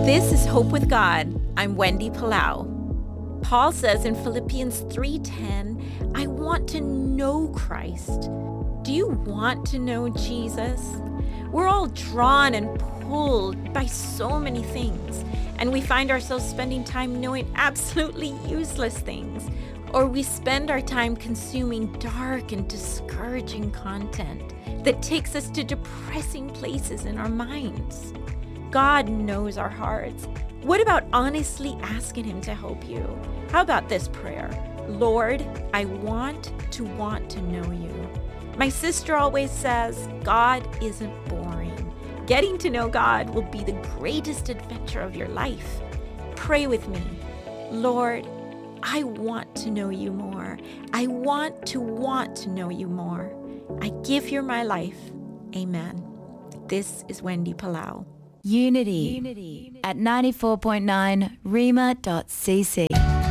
This is Hope with God. I'm Wendy Palau. Paul says in Philippians 3:10, I want to know Christ. Do you want to know Jesus? We're all drawn and pulled by so many things, and we find ourselves spending time knowing absolutely useless things, or we spend our time consuming dark and discouraging content that takes us to depressing places in our minds. God knows our hearts. What about honestly asking Him to help you? How about this prayer? Lord, I want to know you. My sister always says, God isn't boring. Getting to know God will be the greatest adventure of your life. Pray with me. Lord, I want to know you more. I want to know you more. I give you my life. Amen. This is Wendy Palau. Unity at 94.9 rema.cc.